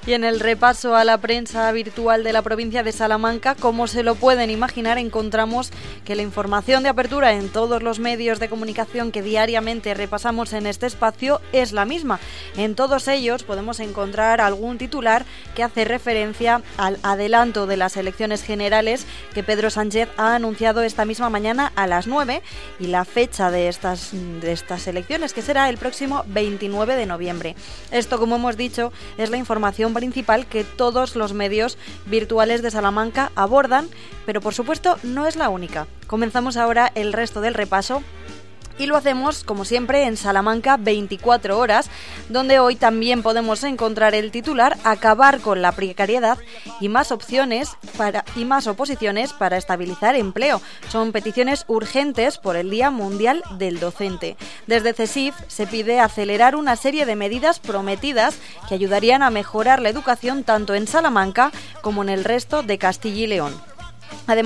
Y en el repaso a la prensa virtual de la provincia de Salamanca, como se lo pueden imaginar, encontramos que la información de apertura en todos los medios de comunicación que diariamente repasamos en este espacio es la misma. En todos ellos podemos encontrar algún titular que hace referencia al adelanto de las elecciones generales que Pedro Sánchez ha anunciado esta misma mañana a las 9 y la fecha de estas elecciones, que será el próximo 29 de noviembre. Esto, como hemos dicho, es la información principal que todos los medios virtuales de Salamanca abordan, pero por supuesto no es la única. Comenzamos ahora el resto del repaso y lo hacemos, como siempre, en Salamanca 24 horas, donde hoy también podemos encontrar el titular: acabar con la precariedad y más oposiciones para estabilizar empleo. Son peticiones urgentes por el Día Mundial del Docente. Desde CESIF se pide acelerar una serie de medidas prometidas que ayudarían a mejorar la educación tanto en Salamanca como en el resto de Castilla y León. Además,